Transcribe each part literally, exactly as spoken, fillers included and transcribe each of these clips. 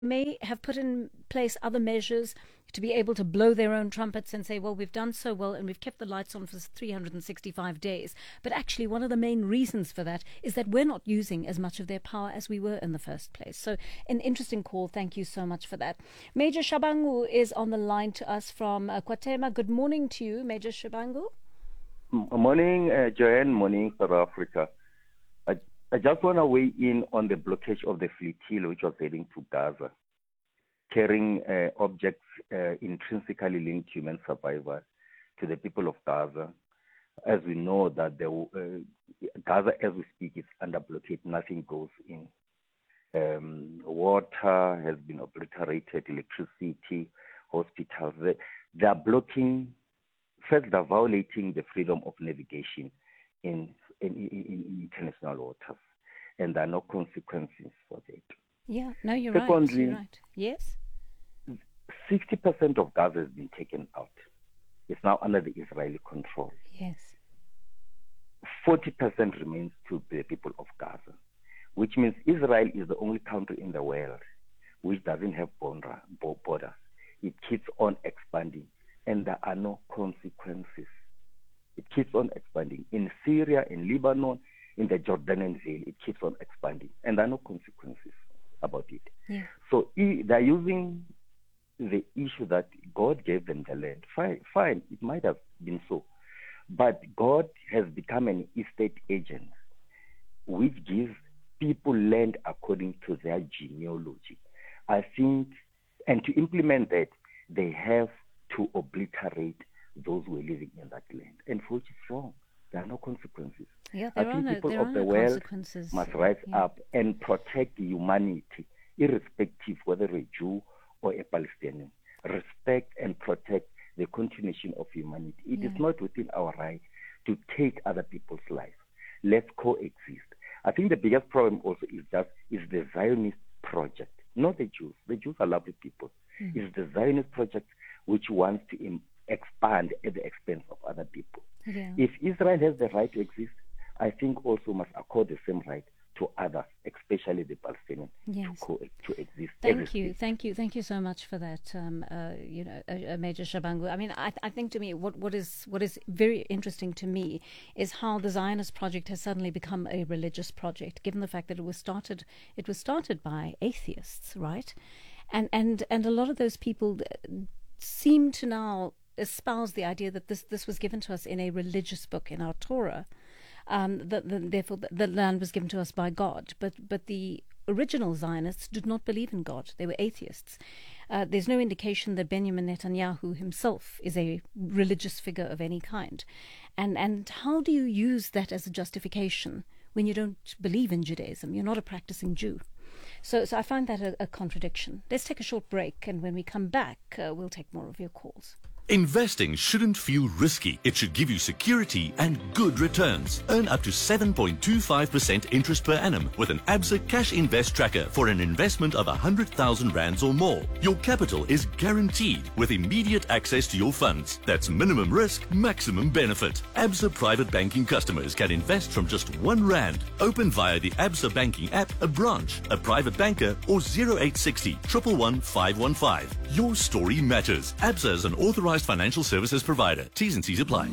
may have put in place other measures to be able to blow their own trumpets and say, well, we've done so well and we've kept the lights on for three hundred sixty-five days. But actually, one of the main reasons for that is that we're not using as much of their power as we were in the first place. So an interesting call. Thank you so much for that. Major Shabangu is on the line to us from uh, KwaThema. Good morning to you, Major Shabangu. Morning, uh, Joanne. Morning, South Africa. I, I just want to weigh in on the blockage of the flotilla which was heading to Gaza, carrying uh, objects uh, intrinsically linked to human survival to the people of Gaza. As we know that the, uh, Gaza, as we speak, is under blockade. Nothing goes in. Um, water has been obliterated, electricity, hospitals. They, they are blocking. First, they're violating the freedom of navigation in, in, in, in international waters, and there are no consequences for that. Yeah, no, you're Secondly, right. You're right. Yes. sixty percent of Gaza has been taken out. It's now under the Israeli control. Yes. forty percent remains to the people of Gaza, which means Israel is the only country in the world which doesn't have borders. It keeps on expanding, and there are no consequences. It keeps on expanding. In Syria, in Lebanon, in the Jordanian Valley, it keeps on expanding, and there are no consequences about it. Yeah. So they're using the issue that God gave them the land. Fine, fine, it might have been so. But God has become an estate agent, which gives people land according to their genealogy. I think, and to implement that, they have to obliterate those who are living in that land, and for which is wrong. There are no consequences. Yeah, I there are think no, people there of are the no world consequences. must rise Yeah. up and protect humanity, irrespective whether a Jew or a Palestinian. Respect and protect the continuation of humanity. It Yeah. is not within our right to take other people's lives. Let's coexist. I think the biggest problem also is just is the Zionist project, not the Jews. The Jews are lovely people. Mm. It's the Zionist project which wants to im- expand at the expense of other people. Yeah. If Israel has the right to exist, I think also must accord the same right to others, especially the Palestinians, Yes. to, co- to exist. as Thank a you, state. thank you, thank you so much for that. Um, uh, you know, uh, uh, Major Shabangu. I mean, I, I think to me, what, what is what is very interesting to me is how the Zionist project has suddenly become a religious project, given the fact that it was started it was started by atheists, right? And and and a lot of those people seem to now espouse the idea that this this was given to us in a religious book, in our Torah. Um, that the, therefore the, the land was given to us by God, but but the original Zionists did not believe in God. They were atheists. Uh, there's no indication that Benjamin Netanyahu himself is a religious figure of any kind. And and how do you use that as a justification when you don't believe in Judaism? You're not a practicing Jew. So so I find that a, a contradiction. Let's take a short break, and when we come back, uh, we'll take more of your calls. Investing shouldn't feel risky. It should give you security and good returns. Earn up to seven point two five percent interest per annum with an Absa Cash Invest Tracker for an investment of one hundred thousand rands or more. Your capital is guaranteed with immediate access to your funds. That's minimum risk, maximum benefit. Absa Private Banking customers can invest from just one rand. Open via the Absa Banking app, a branch, a private banker, or zero eight six zero, one one one, five one five. Your story matters. Absa is an authorized financial services provider. T's and C's apply.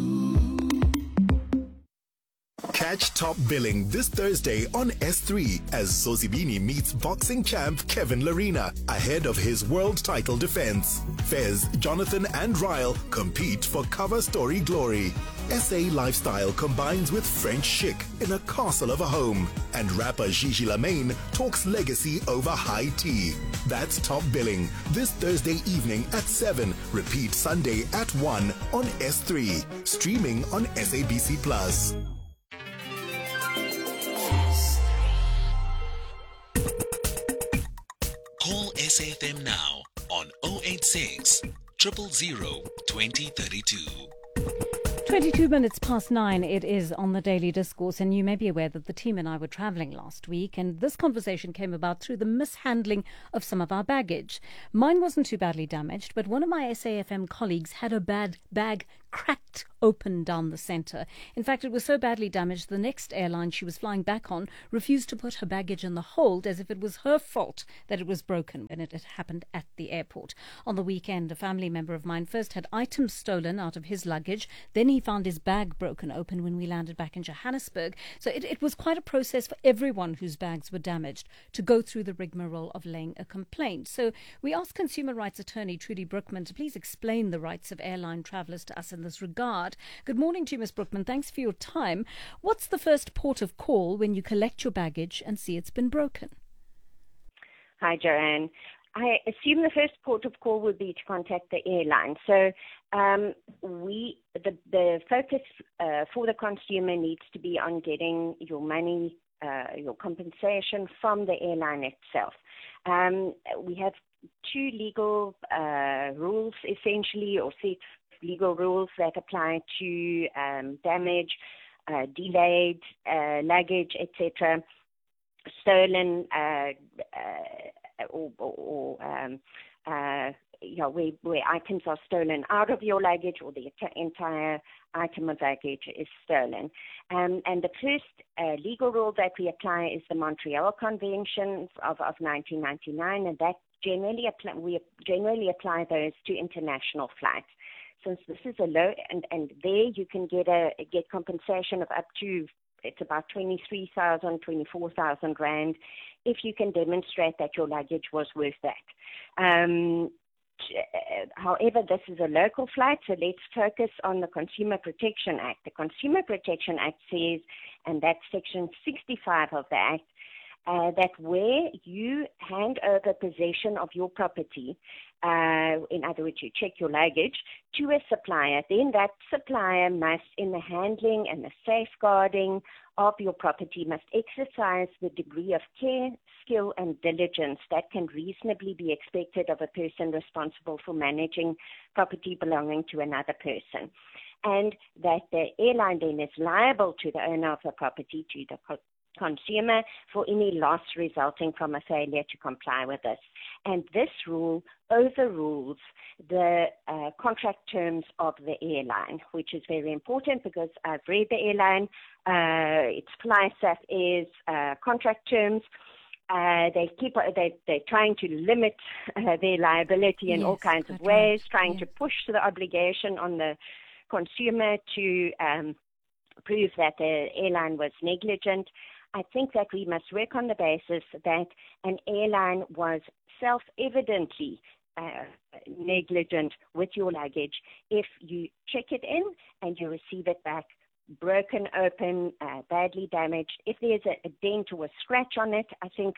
Catch Top Billing this Thursday on S three as Zozibini meets boxing champ Kevin Larina ahead of his world title defense. Fez, Jonathan and Ryle compete for cover story glory. S A lifestyle combines with French chic in a castle of a home. And rapper Gigi Lamaine talks legacy over high tea. That's Top Billing this Thursday evening at seven. Repeat Sunday at one on S three. Streaming on S A B C Plus. Call S A F M now on zero eight six, zero zero zero, two zero three two. twenty-two minutes past nine, it is on the Daily Discourse, and you may be aware that the team and I were travelling last week, and this conversation came about through the mishandling of some of our baggage. Mine wasn't too badly damaged, but one of my S A F M colleagues had a bad bag cracked open down the center. In fact, it was so badly damaged, the next airline she was flying back on refused to put her baggage in the hold as if it was her fault that it was broken, and it had happened at the airport. On the weekend, a family member of mine first had items stolen out of his luggage, then he found his bag broken open when we landed back in Johannesburg. So it, it was quite a process for everyone whose bags were damaged to go through the rigmarole of laying a complaint. So we asked consumer rights attorney Trudy Brookman to please explain the rights of airline travellers to us in this regard. Good morning to you, Miz Brookman. Thanks for your time. What's the first port of call when you collect your baggage and see it's been broken? Hi, Joanne. I assume the first port of call would be to contact the airline. So um, we, the, the focus uh, for the consumer needs to be on getting your money, uh, your compensation from the airline itself. Um, we have two legal uh, rules, essentially, or set legal rules that apply to um, damage, uh, delayed uh, luggage, et cetera, stolen uh, uh, or, or um, uh, you know, where, where items are stolen out of your luggage or the entire item of luggage is stolen. Um, and the first uh, legal rule that we apply is the Montreal Convention of, of nineteen ninety-nine, and that generally apply, we generally apply those to international flights. Since this is a low, and, and there you can get a get compensation of up to, it's about twenty-three thousand, twenty-four thousand rand, if you can demonstrate that your luggage was worth that. Um, however, this is a local flight, so let's focus on the Consumer Protection Act. The Consumer Protection Act says, and that's Section sixty-five of the Act, Uh, that where you hand over possession of your property, uh, in other words, you check your luggage, to a supplier, then that supplier must, in the handling and the safeguarding of your property, must exercise the degree of care, skill, and diligence that can reasonably be expected of a person responsible for managing property belonging to another person. And that the airline then is liable to the owner of the property, to the co- consumer, for any loss resulting from a failure to comply with this. And this rule overrules the uh, contract terms of the airline, which is very important because I've read the airline, uh, it's FlySAF Air's uh, contract terms. Uh, they keep they they're trying to limit uh, their liability in yes, all kinds of ways, right. trying yes. to push the obligation on the consumer to um, prove that the airline was negligent. I think that we must work on the basis that an airline was self-evidently uh, negligent with your luggage if you check it in and you receive it back broken open, uh, badly damaged. If there's a, a dent or a scratch on it, I think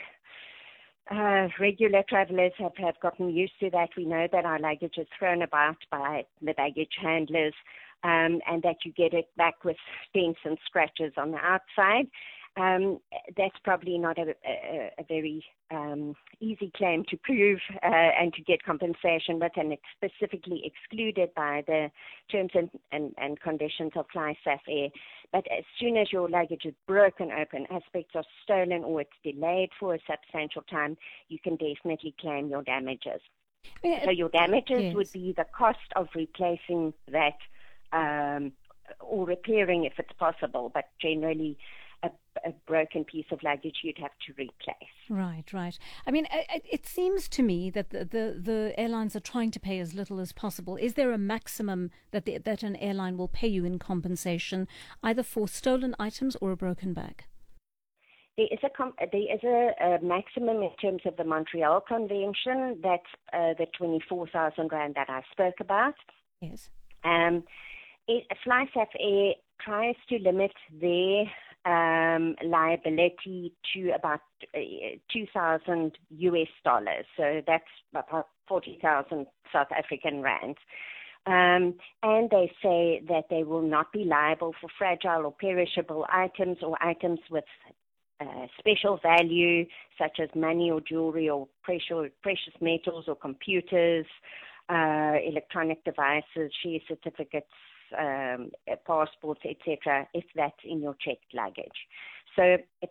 uh, regular travelers have, have gotten used to that. We know that our luggage is thrown about by the baggage handlers um, and that you get it back with dents and scratches on the outside. Um, that's probably not a, a, a very um, easy claim to prove uh, and to get compensation with, and it's specifically excluded by the terms and, and, and conditions of FlySAF Air. But as soon as your luggage is broken open, aspects are stolen, or it's delayed for a substantial time, you can definitely claim your damages. Yeah, so your damages yes. would be the cost of replacing that um, or repairing if it's possible, but generally A, a broken piece of luggage you'd have to replace. Right, right. I mean, it, it seems to me that the, the, the airlines are trying to pay as little as possible. Is there a maximum that the, that an airline will pay you in compensation, either for stolen items or a broken bag? There is a com- there is a, a maximum in terms of the Montreal Convention. That's uh, the twenty-four thousand rand that I spoke about. Yes. Um, it, FlySAF Air tries to limit their um, liability to about uh, two thousand U S dollars. So that's about forty thousand South African rand. Um, and they say that they will not be liable for fragile or perishable items or items with uh, special value, such as money or jewelry or precious, precious metals or computers, uh, electronic devices, share certificates, um, passports, et cetera, if that's in your checked luggage. So it's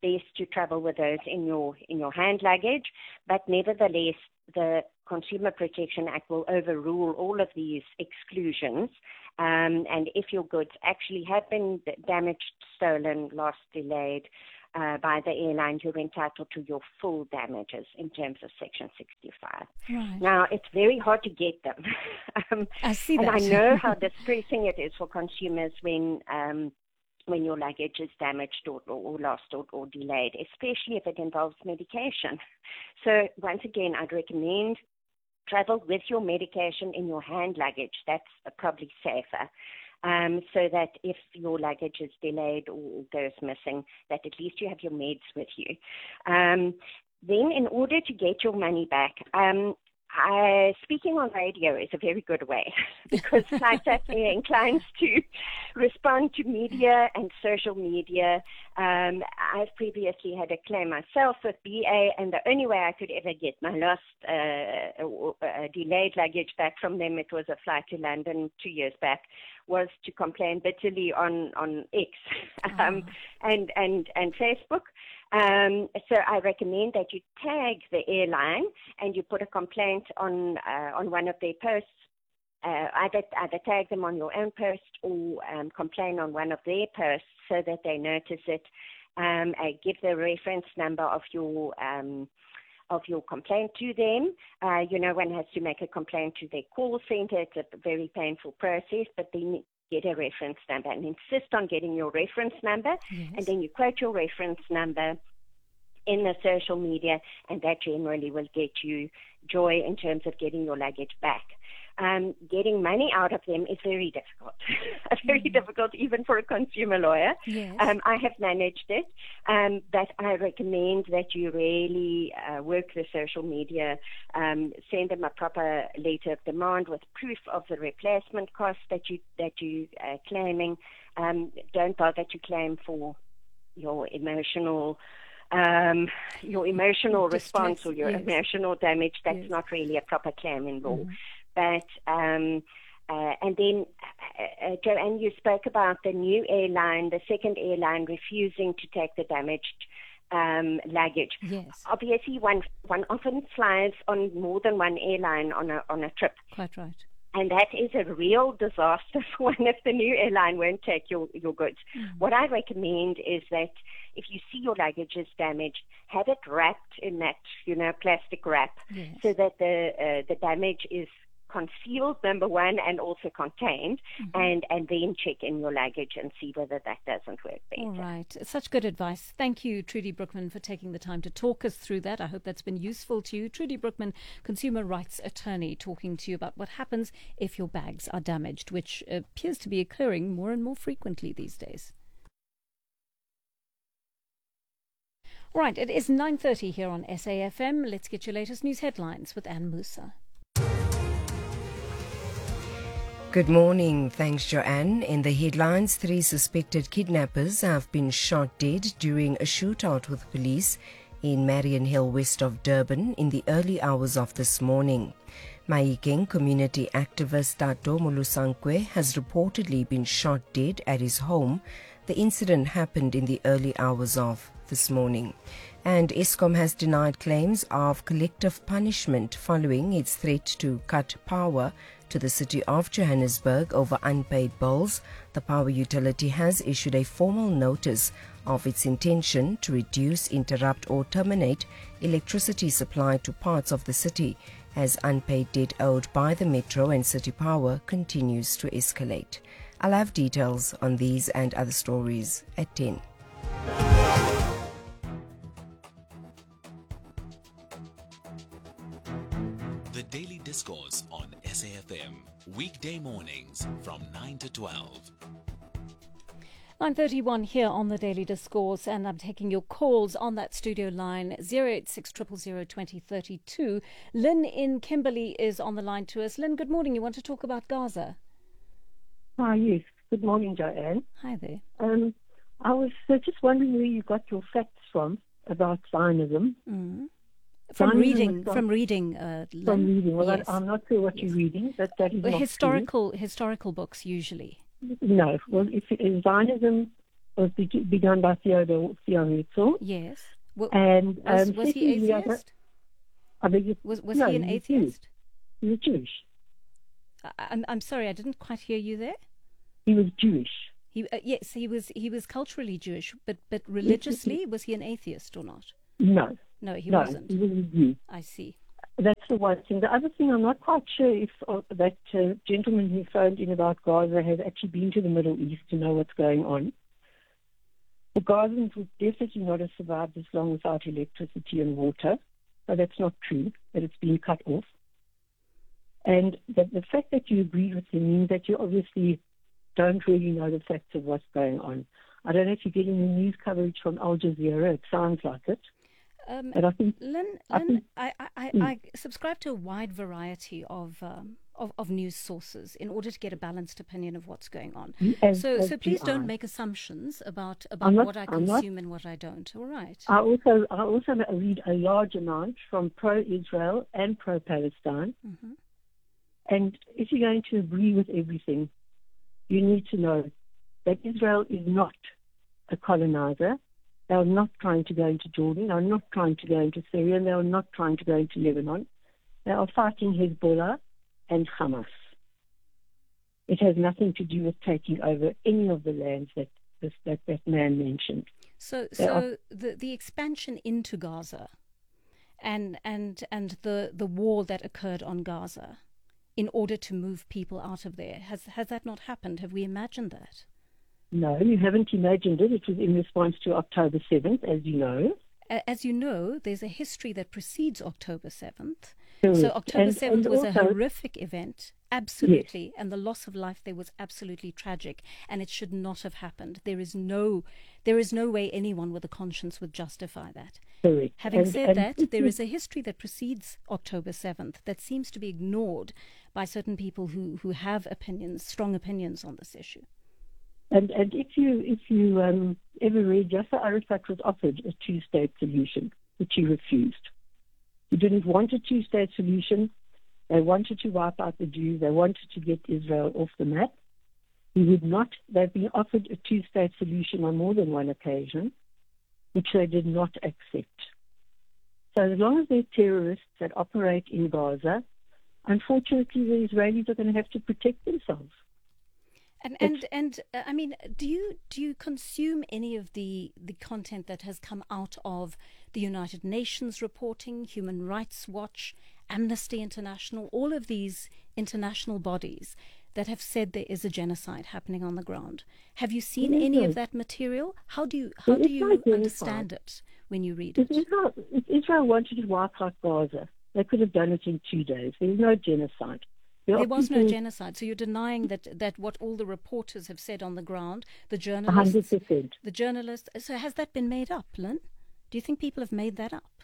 best to travel with those in your in your hand luggage. But nevertheless, the Consumer Protection Act will overrule all of these exclusions. Um, and if your goods actually have been damaged, stolen, lost, delayed uh, by the airline, you're entitled to your full damages in terms of Section sixty-five. Right. Now, it's very hard to get them. um, I see and that. I know how distressing it is for consumers when um, when your luggage is damaged or, or, or lost or, or delayed, especially if it involves medication. So once again, I'd recommend travel with your medication in your hand luggage. That's probably safer. Um, so that if your luggage is delayed or goes missing, that at least you have your meds with you. Um, then in order to get your money back, um, Uh, speaking on radio is a very good way because FlightSat inclines to respond to media and social media. Um, I've previously had a claim myself with B A, and the only way I could ever get my lost uh, uh, delayed luggage back from them, it was a flight to London two years back, was to complain bitterly on, on X um, oh. and, and, and Facebook. Um, so I recommend that you tag the airline and you put a complaint on uh, on one of their posts. Uh, either, either tag them on your own post or um, complain on one of their posts so that they notice it. Um, uh, give the reference number of your um, of your complaint to them. Uh, you know, one has to make a complaint to their call center. It's a very painful process, but then get a reference number and insist on getting your reference number. Yes. And then you quote your reference number in the social media, and that generally will get you joy in terms of getting your luggage back. Um, getting money out of them is very difficult, very mm. difficult even for a consumer lawyer. Yes. Um, I have managed it, um, but I recommend that you really uh, work the social media, um, send them a proper letter of demand with proof of the replacement cost that you that you are claiming. Um, don't bother to claim for your emotional. Um, your emotional Distress, response or your yes. emotional damage. That's yes. not really a proper claim in law. Mm. But, um, uh, and then, uh, uh, Joanne, you spoke about the new airline, the second airline refusing to take the damaged um, luggage. Yes. Obviously, one one often flies on more than one airline on a on a trip. Quite right. And that is a real disaster for one if the new airline won't take your, your goods. Mm. What I recommend is that if you see your luggage is damaged, have it wrapped in that, you know, plastic wrap yes. so that the uh, the damage is concealed, number one, and also contained, mm-hmm. and, and then check in your luggage and see whether that doesn't work better. All right. Such good advice. Thank you, Trudy Brookman, for taking the time to talk us through that. I hope that's been useful to you. Trudy Brookman, consumer rights attorney, talking to you about what happens if your bags are damaged, which appears to be occurring more and more frequently these days. All right, it is nine thirty here on S A F M. Let's get your latest news headlines with Anne Musa. Good morning. Thanks, Joanne. In the headlines, three suspected kidnappers have been shot dead during a shootout with police in Marion Hill, west of Durban, in the early hours of this morning. Mahikeng community activist Tato Molusankwe has reportedly been shot dead at his home. The incident happened in the early hours of this morning. And Eskom has denied claims of collective punishment following its threat to cut power to the city of Johannesburg over unpaid bills. The power utility has issued a formal notice of its intention to reduce, interrupt or terminate electricity supply to parts of the city as unpaid debt owed by the Metro and City Power continues to escalate. I'll have details on these and other stories at ten. The Daily Discourse on S A F M, weekday mornings from nine to twelve. nine thirty-one here on the Daily Discourse, and I'm taking your calls on that studio line zero eight six zero zero zero two zero three two. Lynn in Kimberley is on the line to us. Lynn, good morning. You want to talk about Gaza? Hi, yes. Good morning, Joanne. Hi there. Um, I was uh, just wondering where you got your facts from about Zionism. Mm. From Zionism reading, from, from reading, uh, Lynn. From reading. Well, yes. I, I'm not sure what yes. you're reading, but that is well, not historical true. historical books usually. No. Well, if, if Zionism was be- begun by Theodor Herzl. Yes. Well, and was, um, was he secondly, I atheist? I beg your- Was was no, he an he was atheist? He was Jewish. I, I'm I'm sorry, I didn't quite hear you there. He was Jewish. He uh, yes, he was he was culturally Jewish, but but religiously, was he an atheist or not? No. No, he no, wasn't. he was a Jew. I see. That's the one thing. The other thing, I'm not quite sure if uh, that uh, gentleman who phoned in about Gaza has actually been to the Middle East to know what's going on. The Gazans would definitely not have survived this long without electricity and water. So that's not true, that it's been cut off. And the, the fact that you agreed with him means that you obviously don't really know the facts of what's going on. I don't know if you're getting the news coverage from Al Jazeera. It sounds like it. Um, but I think, Lynn, I, Lynn, think, I, I, mm. I subscribe to a wide variety of, um, of of news sources in order to get a balanced opinion of what's going on. As, so, as so please do don't I. make assumptions about about not, what I I'm consume not, and what I don't. All right. I also I also read a large amount from pro-Israel and pro-Palestine. Mm-hmm. And if you're going to agree with everything, you need to know that Israel is not a colonizer. They are not trying to go into Jordan. They are not trying to go into Syria. And they are not trying to go into Lebanon. They are fighting Hezbollah and Hamas. It has nothing to do with taking over any of the lands that this, that, that man mentioned. So, They so are, the the expansion into Gaza, and and and the the war that occurred on Gaza, in order to move people out of there, has has that not happened? Have we imagined that? No, you haven't imagined it. It was in response to October seventh, as you know. As you know, there's a history that precedes October seventh. Correct. So October and, seventh and was also, a horrific event, absolutely, yes. and the loss of life there was absolutely tragic, and it should not have happened. There is no, there is no way anyone with a conscience would justify that. Correct. Having and, said and that, there is a history that precedes October seventh that seems to be ignored by certain people who, who have opinions, strong opinions on this issue. And and if you if you um, ever read, Yasser Arafat was offered a two-state solution, which he refused. He didn't want a two-state solution. They wanted to wipe out the Jews. They wanted to get Israel off the map. He would not. They've been offered a two-state solution on more than one occasion, which they did not accept. So as long as there are terrorists that operate in Gaza, unfortunately the Israelis are going to have to protect themselves. And and and uh, I mean, do you do you consume any of the the content that has come out of the United Nations reporting, Human Rights Watch, Amnesty International, all of these international bodies that have said there is a genocide happening on the ground? Have you seen any of that material? How do you how do you understand it when you read it? If Israel, if Israel wanted to wipe out Gaza, they could have done it in two days. There's no genocide. There, there was people, no genocide. So you're denying that, that what all the reporters have said on the ground, the journalists, one hundred percent. The journalists. So has that been made up, Lynn? Do you think people have made that up?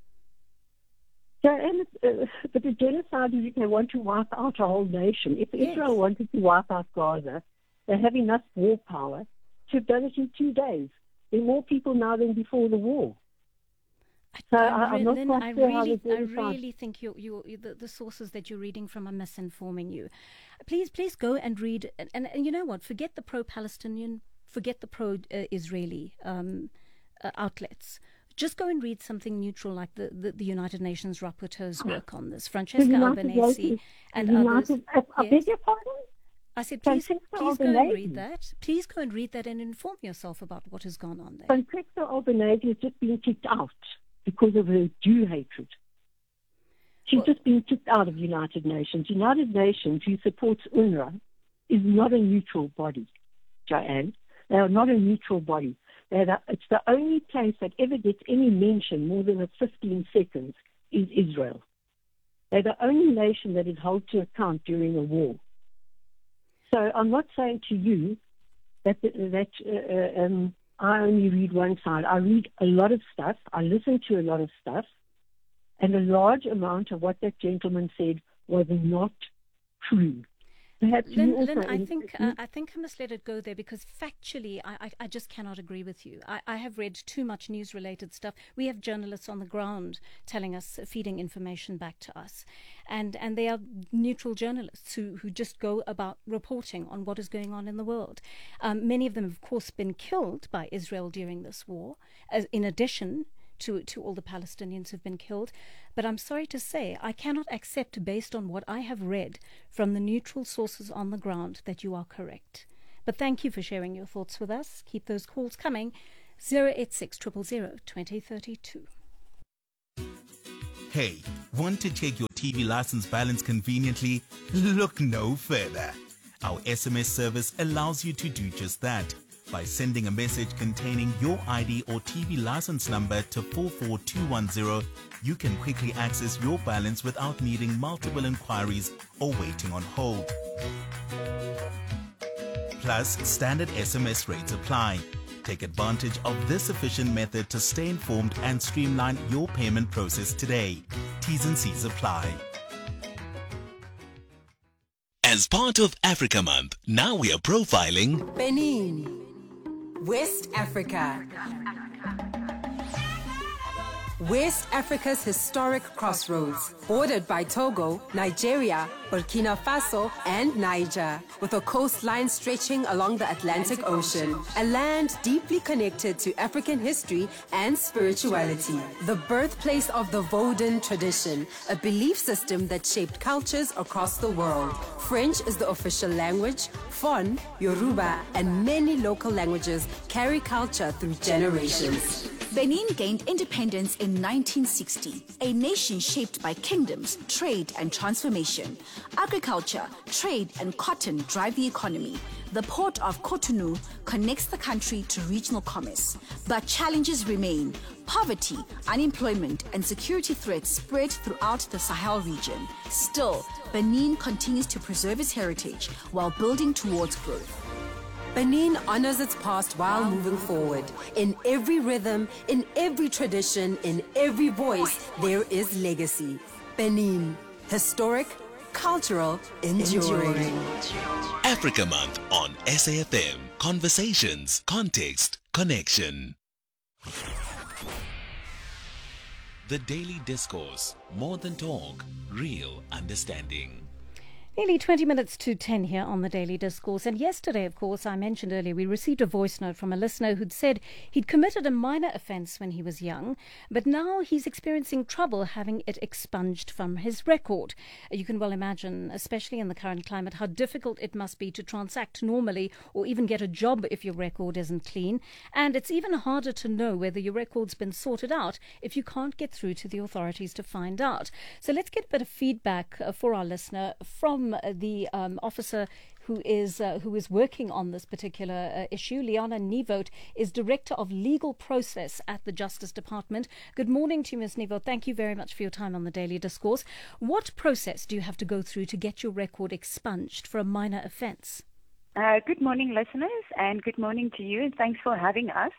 So, and, uh, but the genocide is if they want to wipe out a whole nation. If yes. Israel wanted to wipe out Gaza, they have enough war power to have done it in two days. There are more people now than before the war. So I, I, I'm not Lynn, quite I sure really, how I really think you, you, the, the sources that you're reading from are misinforming you. Please, please go and read. And, and, and you know what? Forget the pro-Palestinian, forget the pro-Israeli um, uh, outlets. Just go and read something neutral like the, the, the United Nations rapporteur's work on this. Francesca Albanese and United, others. I, I yes. beg your pardon? I said, please, Francesca please go Albanese. and read that. Please go and read that and inform yourself about what has gone on there. Francesca Albanese has just been kicked out because of her Jew hatred. She's well, just been kicked out of the United Nations. United Nations, who supports UNRWA, is not a neutral body, Joanne. They are not a neutral body. They're the, it's the only place that ever gets any mention more than a fifteen seconds is Israel. They're the only nation that is held to account during a war. So I'm not saying to you that, that uh, um, I only read one side. I read a lot of stuff. I listen to a lot of stuff. And a large amount of what that gentleman said was not true. Perhaps Lynn, you also Lynn, I in- think uh, I think I must let it go there because factually, I, I, I just cannot agree with you. I, I have read too much news-related stuff. We have journalists on the ground telling us, feeding information back to us, and and they are neutral journalists who, who just go about reporting on what is going on in the world. Um, many of them, of course, been killed by Israel during this war, as in addition to, to all the Palestinians who've been killed. But I'm sorry to say, I cannot accept, based on what I have read from the neutral sources on the ground, that you are correct. But thank you for sharing your thoughts with us. Keep those calls coming. zero eight six, zero zero zero, two zero three two. Hey, want to check your T V license balance conveniently? Look no further. Our S M S service allows you to do just that. By sending a message containing your I D or T V license number to four four two one zero, you can quickly access your balance without needing multiple inquiries or waiting on hold. Plus, standard S M S rates apply. Take advantage of this efficient method to stay informed and streamline your payment process today. T's and C's apply. As part of Africa Month, now we are profiling Benin, West Africa. West Africa's historic crossroads, bordered by Togo, Nigeria, Burkina Faso, and Niger, with a coastline stretching along the Atlantic Ocean, a land deeply connected to African history and spirituality. The birthplace of the Vodun tradition, a belief system that shaped cultures across the world. French is the official language. Fon, Yoruba, and many local languages carry culture through generations. Benin gained independence in nineteen sixty, a nation shaped by kingdoms, trade, and transformation. Agriculture, trade, and cotton drive the economy. The port of Cotonou connects the country to regional commerce. But challenges remain. Poverty, unemployment, and security threats spread throughout the Sahel region. Still, Benin continues to preserve its heritage while building towards growth. Benin honors its past while moving forward. In every rhythm, in every tradition, in every voice, there is legacy. Benin, historic, cultural, enduring. Africa Month on S A F M. Conversations, context, connection. The Daily Discourse. More than talk, real understanding. Nearly twenty minutes to ten here on the Daily Discourse. And yesterday, of course, I mentioned earlier, we received a voice note from a listener who'd said he'd committed a minor offence when he was young, but now he's experiencing trouble having it expunged from his record. You can well imagine, especially in the current climate, how difficult it must be to transact normally or even get a job if your record isn't clean. And it's even harder to know whether your record's been sorted out if you can't get through to the authorities to find out. So let's get a bit of feedback uh, for our listener from the um, officer who is uh, who is working on this particular uh, issue. Liana Nevote is Director of Legal Process at the Justice Department. Good morning to you, Miz Nevote. Thank you very much for your time on the Daily Discourse. What process do you have to go through to get your record expunged for a minor offence? Uh, good morning, listeners, and good morning to you, and thanks for having us.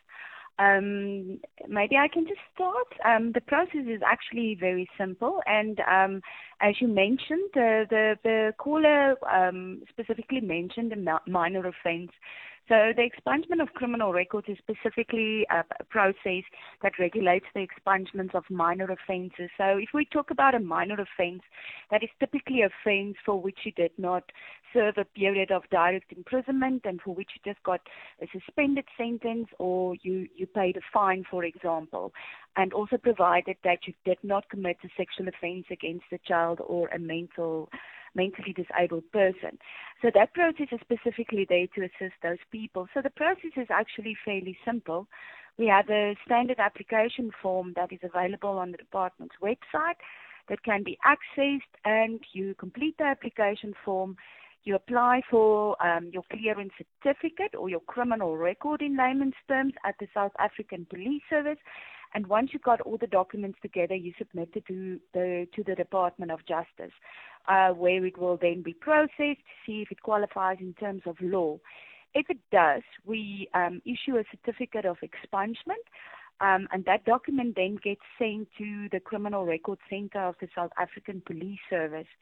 Um, maybe I can just start. Um, the process is actually very simple, and um, as you mentioned, uh, the the caller um, specifically mentioned a minor offence. So the expungement of criminal records is specifically a process that regulates the expungement of minor offences. So if we talk about a minor offence, that is typically an offence for which you did not serve a period of direct imprisonment and for which you just got a suspended sentence or you, you paid a fine, for example, and also provided that you did not commit a sexual offence against a child or a mental mentally disabled person. So that process is specifically there to assist those people. So the process is actually fairly simple. We have a standard application form that is available on the department's website that can be accessed, and you complete the application form. You apply for um, your clearance certificate or your criminal record in layman's terms at the South African Police Service. And once you've got all the documents together, you submit it to the, to the Department of Justice, uh, where it will then be processed to see if it qualifies in terms of law. If it does, we um, issue a certificate of expungement, um, and that document then gets sent to the Criminal Record Center of the South African Police Service.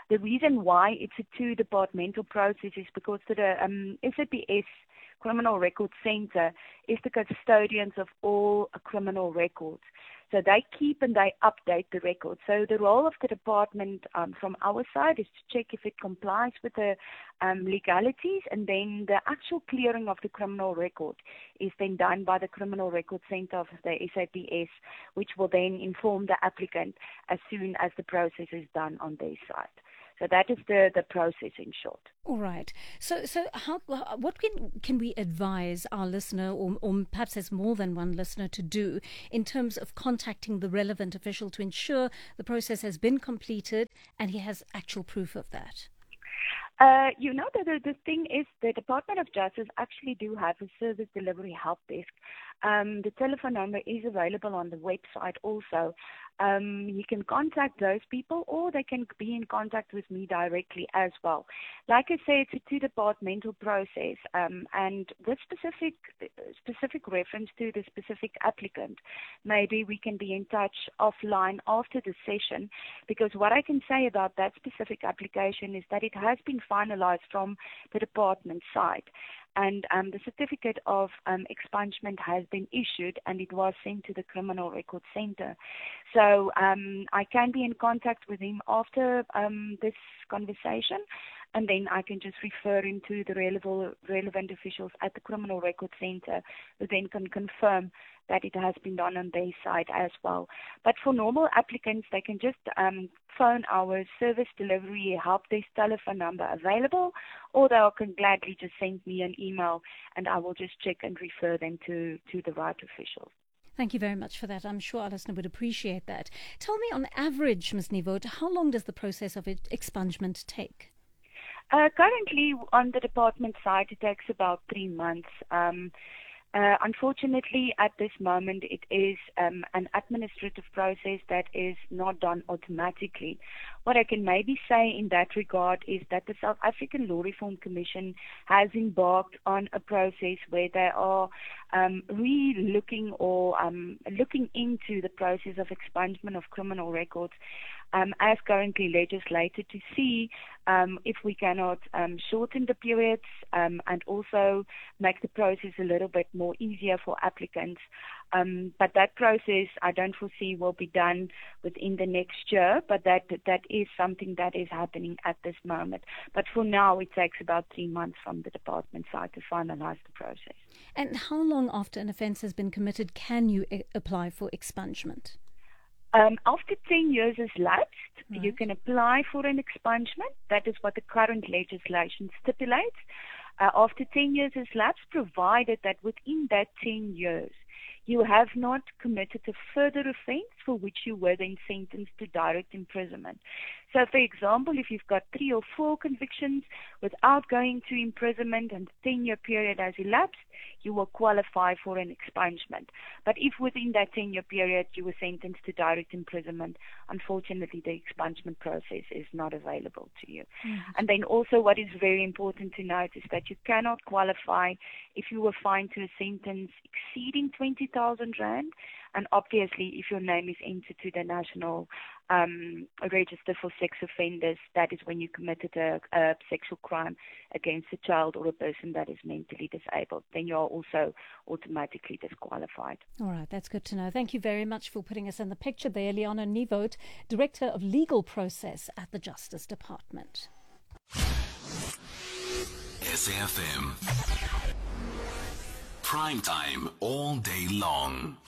The reason why it's a two-departmental process is because the um, S A P S Criminal Record Center is the custodians of all uh, criminal records. So they keep and they update the records. So the role of the department um, from our side is to check if it complies with the um, legalities, and then the actual clearing of the criminal record is then done by the Criminal Record Center of the S A P S, which will then inform the applicant as soon as the process is done on their side. So that is the, the process in short. All right. So, so how, what can can we advise our listener, or, or perhaps there's more than one listener, to do in terms of contacting the relevant official to ensure the process has been completed and he has actual proof of that? Uh, you know, the, the, the thing is the Department of Justice actually do have a service delivery help desk. Um, the telephone number is available on the website also. Um, you can contact those people, or they can be in contact with me directly as well. Like I say, it's a two-departmental process, um, and with specific specific reference to the specific applicant, maybe we can be in touch offline after the session, because what I can say about that specific application is that it has been finalized from the department side. And um, the certificate of um, expungement has been issued, and it was sent to the Criminal Record Center. So um, I can be in contact with him after um, this conversation, and then I can just refer him to the relevant, relevant officials at the Criminal Record Center, who then can confirm that it has been done on their side as well. But for normal applicants, they can just um, phone our service delivery help desk telephone number available, or they can gladly just send me an email, and I will just check and refer them to, to the right officials. Thank you very much for that. I'm sure our listener would appreciate that. Tell me, on average, Miz Nivot, how long does the process of expungement take? Uh, currently, on the department side, it takes about three months. Um, Uh, unfortunately, at this moment, it is um, an administrative process that is not done automatically. What I can maybe say in that regard is that the South African Law Reform Commission has embarked on a process where they are um, re-looking or um, looking into the process of expungement of criminal records um, as currently legislated, to see um, if we cannot um, shorten the periods um, and also make the process a little bit more easier for applicants. Um, but that process, I don't foresee, will be done within the next year, but that that is something that is happening at this moment. But for now, it takes about three months from the department side to finalize the process. And how long after an offence has been committed can you I- apply for expungement? Um, after ten years is lapsed, right. You can apply for an expungement. That is what the current legislation stipulates. Uh, after ten years is lapsed, provided that within that ten years, you have not committed a further offence for which you were then sentenced to direct imprisonment. So, for example, if you've got three or four convictions without going to imprisonment and the ten-year period has elapsed, you will qualify for an expungement. But if within that ten-year period you were sentenced to direct imprisonment, unfortunately the expungement process is not available to you. Mm-hmm. And then also what is very important to note is that you cannot qualify if you were fined to a sentence exceeding twenty thousand rand, and obviously if your name is entered to the National um, Register for Sex Offenders, that is when you committed a, a sexual crime against a child or a person that is mentally disabled, then you are also automatically disqualified. All right, that's good to know. Thank you very much for putting us in the picture there, Liana Nivot, Director of Legal Process at the Justice Department. S A F M. Prime time all day long.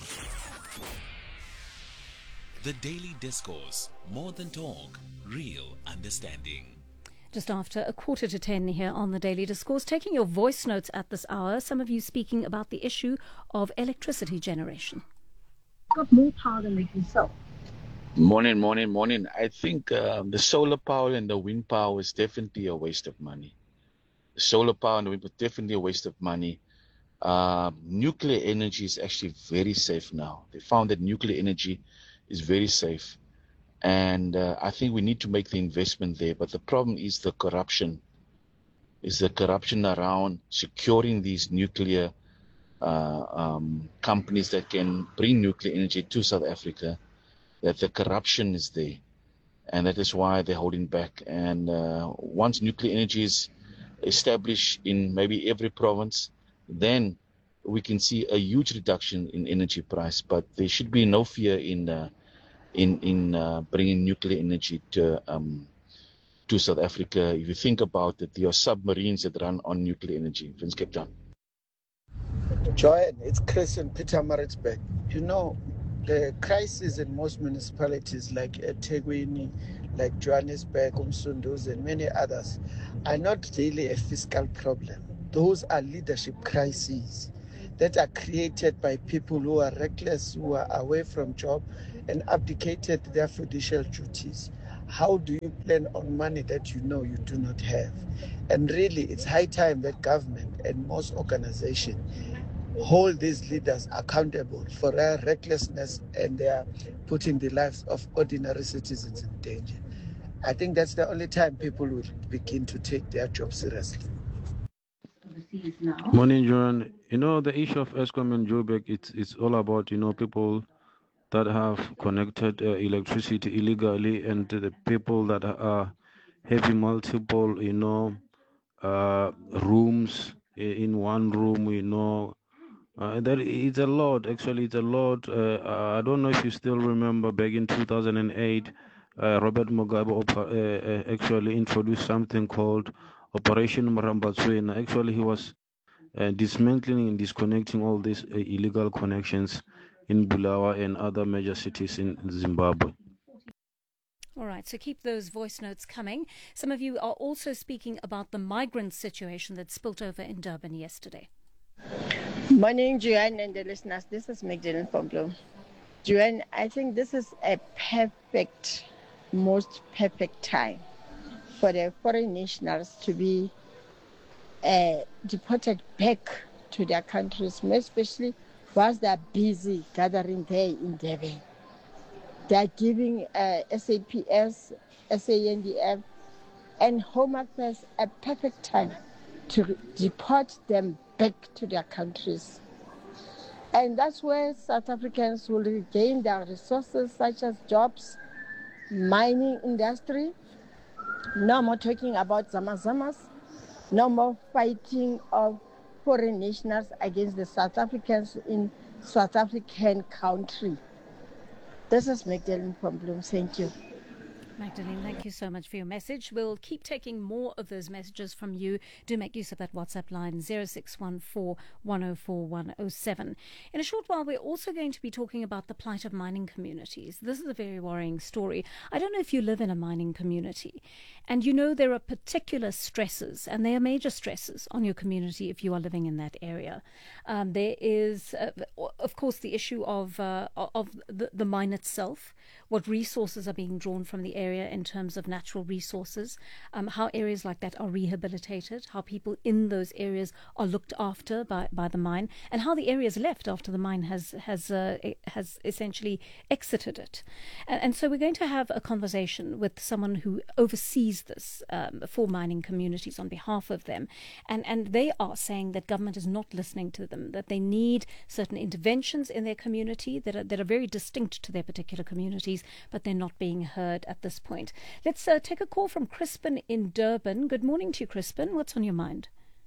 The Daily Discourse. More than talk, real understanding. Just after a quarter to ten here on the Daily Discourse, taking your voice notes at this hour, some of you speaking about the issue of electricity generation. Got more power than they can sell. Morning, morning, morning. I think um, the solar power and the wind power is definitely a waste of money. The solar power and the wind power is definitely a waste of money. Uh, nuclear energy is actually very safe now. They found that nuclear energy is very safe. And uh, I think we need to make the investment there. But the problem is the corruption, is the corruption around securing these nuclear uh, um, companies that can bring nuclear energy to South Africa, that the corruption is there. and that is why they're holding back. And uh, once nuclear energy is established in maybe every province, then we can see a huge reduction in energy price. But there should be no fear in uh, in in uh, bringing nuclear energy to um, to South Africa. If you think about it, there are submarines that run on nuclear energy. Vince Cape Town. Joanne, it's Christian Peter Maritzburg. You know, the crisis in most municipalities like eThekwini, like Johannesburg, Umsunduzi, and many others are not really a fiscal problem. Those are leadership crises that are created by people who are reckless, who are away from job and abdicated their fiducial duties. How do you plan on money that you know you do not have? And really, it's high time that government and most organizations hold these leaders accountable for their recklessness and their putting the lives of ordinary citizens in danger. I think that's the only time people will begin to take their job seriously. Morning, Joanne. You know, the issue of Eskom and Joburg, it's, it's all about, you know, people that have connected uh, electricity illegally and the people that are having multiple, you know, uh, rooms in one room, you know. Uh, that it's a lot, actually, it's a lot. Uh, I don't know if you still remember back in two thousand eight, uh, Robert Mugabe uh, uh, actually introduced something called Operation Marambatswena. Actually, he was uh, dismantling and disconnecting all these uh, illegal connections in Bulawa and other major cities in Zimbabwe. All right, so keep those voice notes coming. Some of you are also speaking about the migrant situation that spilt over in Durban yesterday. Morning, Joanne and the listeners. This is Magdalene from Bloom. Joanne, I think this is a perfect, most perfect time for the foreign nationals to be uh, deported back to their countries, especially whilst they're busy gathering there in Durban. They're giving uh, S A P S, S A N D F, and Home Affairs a perfect time to deport them back to their countries. And that's where South Africans will regain their resources such as jobs, mining industry. No more talking about zamazamas, no more fighting of foreign nationals against the South Africans in South African country. This is Magdalene from Bloom. Thank you. Magdalene, thank you so much for your message. We'll keep taking more of those messages from you. Do make use of that WhatsApp line, zero six one four, one oh four, one oh seven. In a short while, we're also going to be talking about the plight of mining communities. This is a very worrying story. I don't know if you live in a mining community, and you know there are particular stresses, and they are major stresses on your community if you are living in that area. Um, there is, uh, of course, the issue of, uh, of the, the mine itself, what resources are being drawn from the area in terms of natural resources, um, how areas like that are rehabilitated, how people in those areas are looked after by, by the mine, and how the area is left after the mine has has uh, has essentially exited it. And, and so we're going to have a conversation with someone who oversees this um, for mining communities on behalf of them, and and they are saying that government is not listening to them, that they need certain interventions in their community that are, that are very distinct to their particular communities, but they're not being heard at this point. Let's uh, take a call from Crispin in Durban. Good morning to you, Crispin. What's on your mind?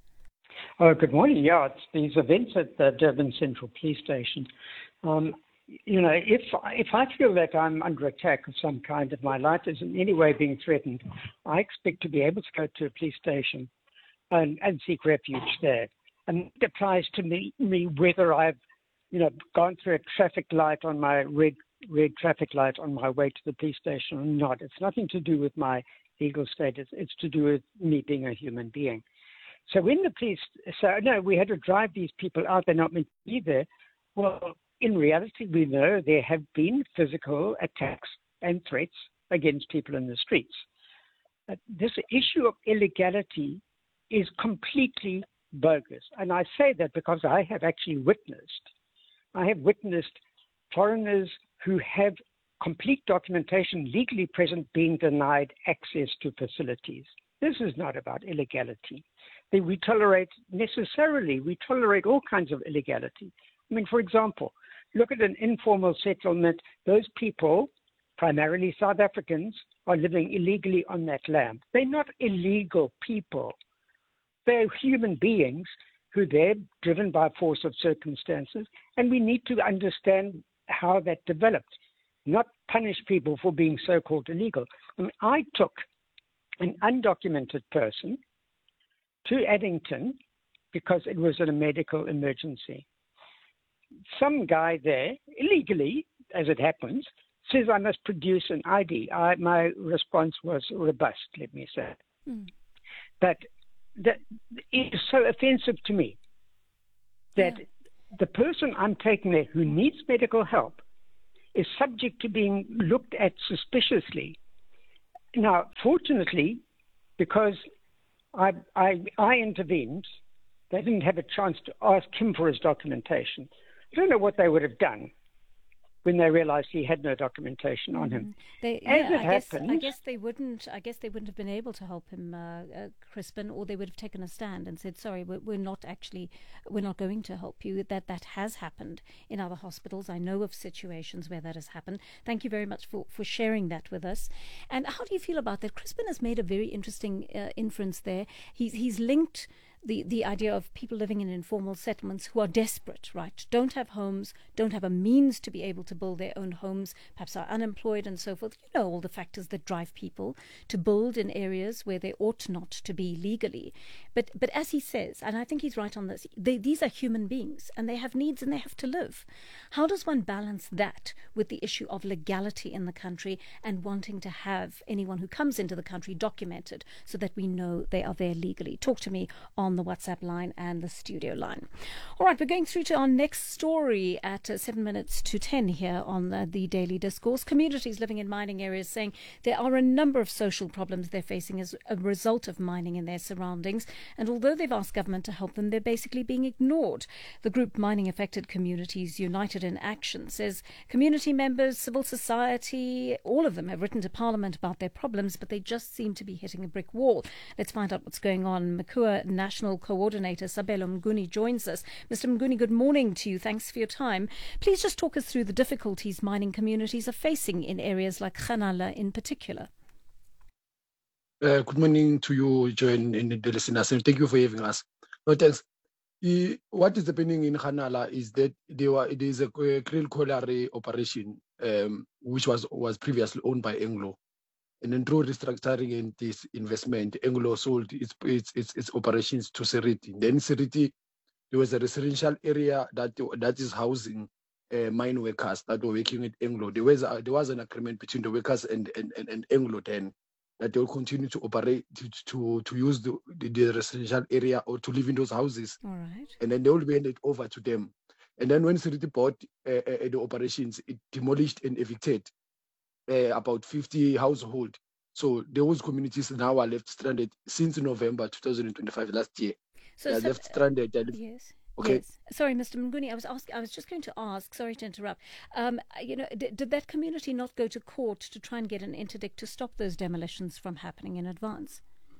Oh, good morning. Yeah, it's these events at the Durban Central Police Station. Um, you know, if if I feel that I'm under attack of some kind, if my life is in any way being threatened, I expect to be able to go to a police station and, and seek refuge there. And it applies to me, me whether I've, you know, gone through a traffic light on my red red traffic light on my way to the police station or not. It's nothing to do with my legal status. It's to do with me being a human being. So when the police, so no, we had to drive these people out. They're not meant to be there. Well, in reality, we know there have been physical attacks and threats against people in the streets. But this issue of illegality is completely bogus. And I say that because I have actually witnessed, I have witnessed foreigners who have complete documentation legally present being denied access to facilities. This is not about illegality. We tolerate necessarily, we tolerate all kinds of illegality. I mean, for example, look at an informal settlement. Those people, primarily South Africans, are living illegally on that land. They're not illegal people. They're human beings who they're driven by force of circumstances, and we need to understand how that developed, not punish people for being so-called illegal. I mean, I took an undocumented person to Addington because it was in a medical emergency. Some guy there, illegally, as it happens, says I must produce an I D. I, my response was robust, let me say. Mm. But that it is so offensive to me that yeah. the person I'm taking there who needs medical help is subject to being looked at suspiciously. Now, fortunately, because I, I, I intervened, they didn't have a chance to ask him for his documentation. I don't know what they would have done when they realized he had no documentation on him. They, As yeah, it I happened, guess, I guess they wouldn't. I guess they wouldn't have been able to help him, uh, uh, Crispin, or they would have taken a stand and said, "Sorry, we're, we're not actually, we're not going to help you." That that has happened in other hospitals. I know of situations where that has happened. Thank you very much for, for sharing that with us. And how do you feel about that? Crispin has made a very interesting uh, inference there. He's he's linked the, the idea of people living in informal settlements who are desperate, right? Don't have homes, don't have a means to be able to build their own homes, perhaps are unemployed and so forth. You know all the factors that drive people to build in areas where they ought not to be legally. But but as he says, and I think he's right on this, they, these are human beings and they have needs and they have to live. How does one balance that with the issue of legality in the country and wanting to have anyone who comes into the country documented so that we know they are there legally? Talk to me on the WhatsApp line and the studio line. All right, we're going through to our next story at uh, seven minutes to ten here on uh, the Daily Discourse. Communities living in mining areas saying there are a number of social problems they're facing as a result of mining in their surroundings, and although they've asked government to help them, they're basically being ignored. The group Mining Affected Communities United in Action says community members, civil society, all of them have written to Parliament about their problems, but they just seem to be hitting a brick wall. Let's find out what's going on. Makua National Coordinator Sabelo Mnguni joins us. Mister Mnguni, good morning to you. Thanks for your time. Please just talk us through the difficulties mining communities are facing in areas like Kganala in particular. Uh, good morning to you, Joanne, and the listeners, and thank you for having us. No, thanks. Uh, what is happening in Kganala is that there were, it is a krill colliery operation, um, which was, was previously owned by Anglo. And then through restructuring and this investment, Anglo sold its, its, its, its operations to Seriti. Then Seriti, there was a residential area that that is housing uh, mine workers that were working at Anglo. There was a, there was an agreement between the workers and, and, and, and Anglo then that they will continue to operate, to to, to use the, the, the residential area or to live in those houses. All right. And then they will be handed over to them. And then when Seriti bought uh, uh, the operations, it demolished and evicted Uh, about fifty households. So those communities now are left stranded since November twenty twenty-five, last year. So, they are so left stranded. They're left, yes. Okay. Yes. Sorry, Mister Mnguni, I was ask, I was just going to ask, sorry to interrupt, um, you know, did, did that community not go to court to try and get an interdict to stop those demolitions from happening in advance?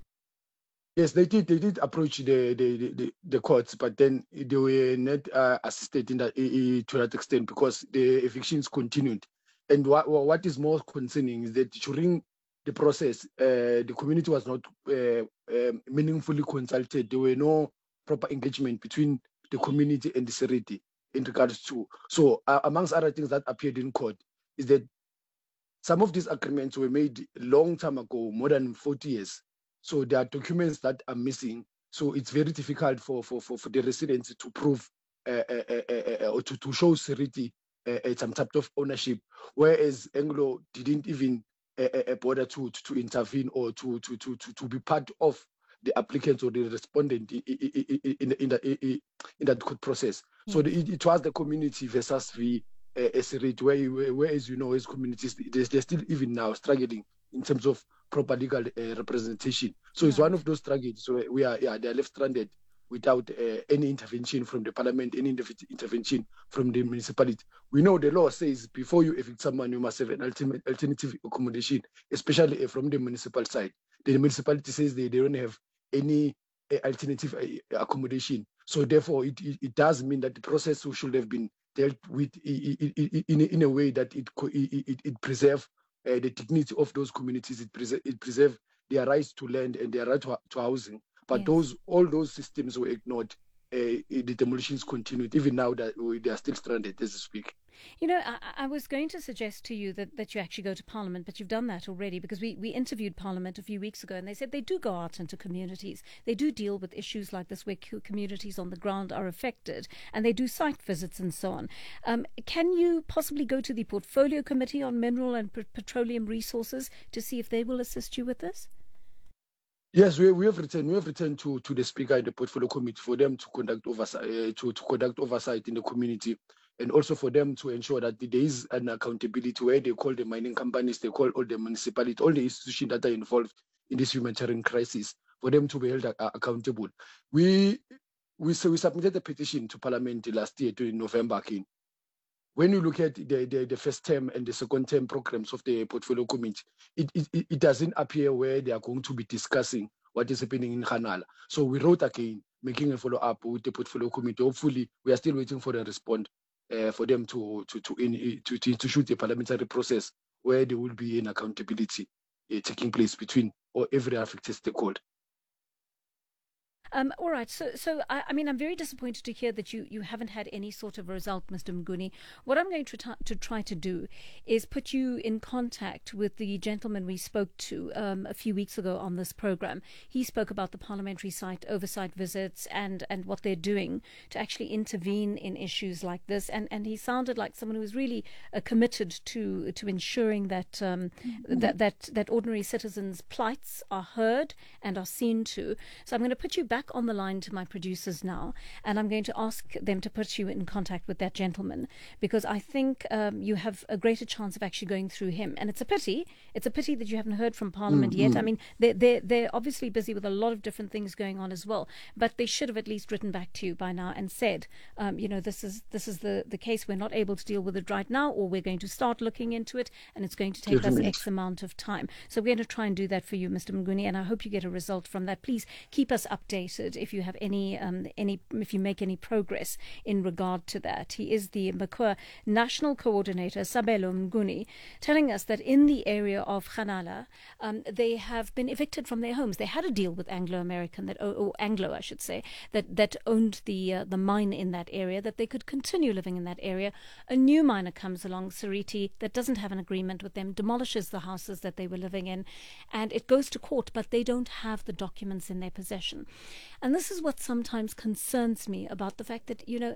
Yes, they did. They did approach the the, the, the courts, but then they were not uh, assisted in that, uh, to that extent because the evictions continued. And what what is more concerning is that during the process, uh, the community was not uh, uh, meaningfully consulted. There were no proper engagement between the community and the Seriti in regards to. So, uh, amongst other things that appeared in court, is that some of these agreements were made a long time ago, more than forty years. So there are documents that are missing. So it's very difficult for for for, for the residents to prove uh, uh, uh, uh, or to, to show Seriti Uh, some type of ownership, whereas Anglo didn't even uh, uh, bother to, to to intervene or to to to to to be part of the applicants or the respondent in in, in, that, in that court process. Yes. So the, it was the community versus the uh, Seriti, where, where, where, as you know, as communities, they're, they're still even now struggling in terms of proper legal uh, representation. So right. It's one of those struggles. So we are, yeah, they're left stranded without uh, any intervention from the parliament, any intervention from the municipality. We know the law says before you evict someone, you must have an ultimate alternative accommodation, especially from the municipal side. The municipality says they, they don't have any uh, alternative uh, accommodation. So therefore, it, it, it does mean that the process should have been dealt with in, in, in a way that it, it, it preserves uh, the dignity of those communities. It, preser- it preserves their rights to land and their right to, to housing. But yes. those all those systems were ignored. Uh, the demolitions continued. Even now, that they are still stranded as we speak. You know, I, I was going to suggest to you that, that you actually go to Parliament, but you've done that already, because we, we interviewed Parliament a few weeks ago and they said they do go out into communities. They do deal with issues like this where communities on the ground are affected, and they do site visits and so on. Um, can you possibly go to the Portfolio Committee on Mineral and P- Petroleum Resources to see if they will assist you with this? Yes, we, we have returned. We have returned to, to the Speaker and the Portfolio Committee for them to conduct oversight uh, to, to conduct oversight in the community, and also for them to ensure that there is an accountability where they call the mining companies, they call all the municipalities, all the institutions that are involved in this humanitarian crisis, for them to be held uh, accountable. We we so we submitted a petition to Parliament last year, to in November. Again. When you look at the, the, the first term and the second term programs of the Portfolio Committee, it, it, it doesn't appear where they are going to be discussing what is happening in Khanala. So we wrote again, making a follow-up with the Portfolio Committee. Hopefully, we are still waiting for a response uh, for them to to to, in, to to institute a parliamentary process where there will be an accountability uh, taking place between or every affected stakeholder. Um, all right. So, so I, I mean, I'm very disappointed to hear that you, you haven't had any sort of result, Mister Mnguni. What I'm going to, t- to try to do is put you in contact with the gentleman we spoke to um, a few weeks ago on this program. He spoke about the parliamentary site oversight visits and, and what they're doing to actually intervene in issues like this. And, and he sounded like someone who was really uh, committed to to ensuring that, um, mm-hmm. that that that ordinary citizens' plights are heard and are seen to. So I'm going to put you back on the line to my producers now, and I'm going to ask them to put you in contact with that gentleman, because I think um, you have a greater chance of actually going through him. And it's a pity. It's a pity that you haven't heard from Parliament mm-hmm. yet. I mean, they're, they're, they're obviously busy with a lot of different things going on as well, but they should have at least written back to you by now and said, um, you know, this is this is the, the case. We're not able to deal with it right now, or we're going to start looking into it, and it's going to take us X amount of time. So we're going to try and do that for you, Mister Mnguni, and I hope you get a result from that. Please keep us updated if you have any um, any if you make any progress in regard to that. He is the Makua National Coordinator, Sabelo Mnguni, telling us that in the area of Khanala, um, they have been evicted from their homes. They had a deal with Anglo American, that or Anglo, I should say, that that owned the uh, the mine in that area, that they could continue living in that area. A new miner comes along, Seriti, that doesn't have an agreement with them, demolishes the houses that they were living in, and it goes to court, but they don't have the documents in their possession. And this is what sometimes concerns me about the fact that, you know,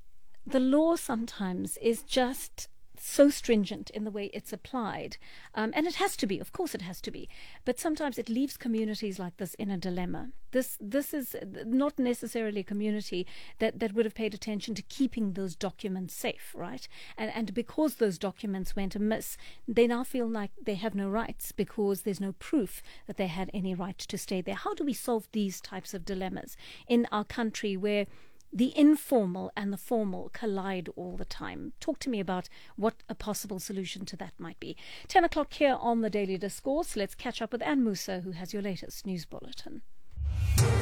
the law sometimes is just so stringent in the way it's applied. Um, and it has to be, of course it has to be. But sometimes it leaves communities like this in a dilemma. This this is not necessarily a community that, that would have paid attention to keeping those documents safe, right? And and because those documents went amiss, they now feel like they have no rights because there's no proof that they had any right to stay there. How do we solve these types of dilemmas in our country where the informal and the formal collide all the time? Talk to me about what a possible solution to that might be. ten o'clock here on the Daily Discourse. Let's catch up with Anne Musa, who has your latest news bulletin.